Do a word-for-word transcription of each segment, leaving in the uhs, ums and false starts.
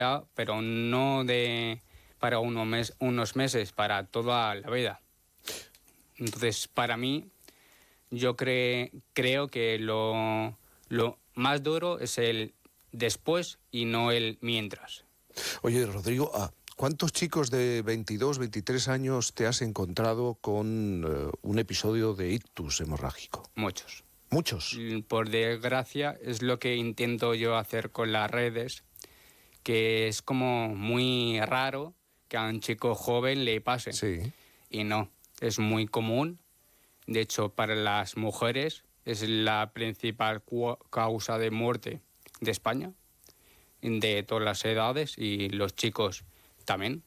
pero no de para unos, mes, unos meses, para toda la vida. Entonces, para mí, yo cre, creo que lo, lo más duro es el después y no el mientras. Oye, Rodrigo, ah, ¿cuántos chicos de veintidós, veintitrés años te has encontrado con uh, un episodio de ictus hemorrágico? Muchos. ¿Muchos? Por desgracia, es lo que intento yo hacer con las redes, que es como muy raro que a un chico joven le pase. Sí. Y no, es muy común. De hecho, para las mujeres es la principal causa de muerte de España, de todas las edades, y los chicos también.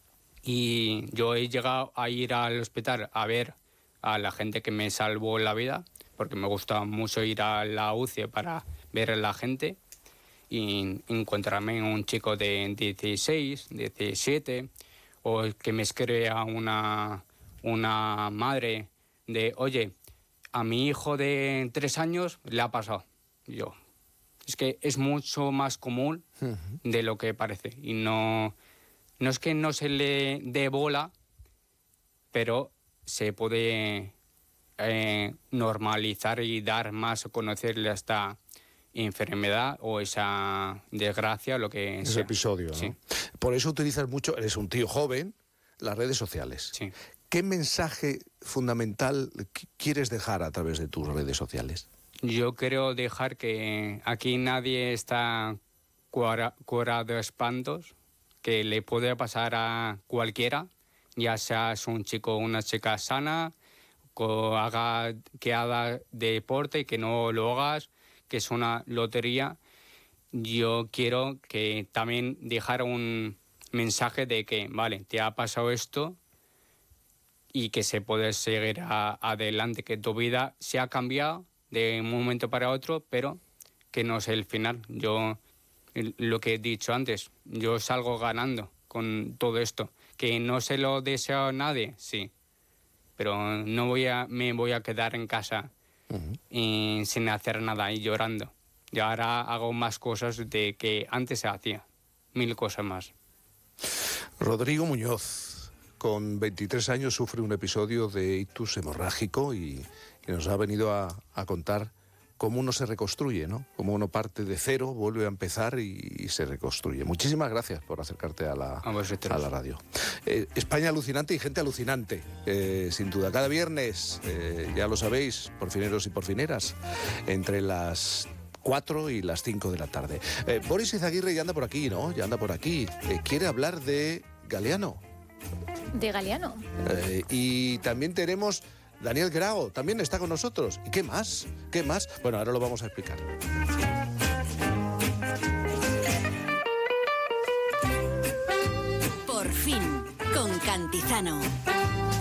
Y yo he llegado a ir al hospital a ver a la gente que me salvó la vida, porque me gusta mucho ir a la U C I para ver a la gente y encontrarme un chico de dieciséis, diecisiete, o que me escribe a una, una madre de, oye, a mi hijo de tres años le ha pasado. Yo, es que es mucho más común uh-huh. de lo que parece. Y no, no es que no se le dé bola, pero se puede eh, normalizar y dar más a conocerle esta enfermedad o esa desgracia, lo que ese sea. episodio, ¿no? Sí. Por eso utilizas mucho, eres un tío joven, las redes sociales. Sí. ¿Qué mensaje fundamental quieres dejar a través de tus redes sociales? Yo quiero dejar que aquí nadie está cura, curado de espantos, que le puede pasar a cualquiera, ya seas un chico o una chica sana, que haga, que haga deporte, que no lo hagas, que es una lotería. Yo quiero que también dejar un mensaje de que, vale, te ha pasado esto y que se puede seguir a, adelante, que tu vida se ha cambiado de un momento para otro, pero que no es el final. Yo, lo que he dicho antes, yo salgo ganando con todo esto. Que no se lo deseo a nadie, sí, pero no voy a, me voy a quedar en casa uh-huh. y, sin hacer nada y llorando. Y ahora hago más cosas de que antes se hacía, mil cosas más. Rodrigo Muñoz, con veintitrés años, sufre un episodio de ictus hemorrágico y, y nos ha venido a, a contar cómo uno se reconstruye, ¿no? Cómo uno parte de cero, vuelve a empezar y, y se reconstruye. Muchísimas gracias por acercarte a la, a a la radio. Eh, España alucinante y gente alucinante, eh, sin duda. Cada viernes, eh, ya lo sabéis, porfineros y porfineras, entre las cuatro y las cinco de la tarde. Eh, Boris Izaguirre ya anda por aquí, ¿no? Ya anda por aquí. Eh, quiere hablar de Galeano. De Galeano. Eh, y también tenemos Daniel Grao, también está con nosotros. ¿Y qué más? ¿Qué más? Bueno, ahora lo vamos a explicar. Por fin, con Cantizano.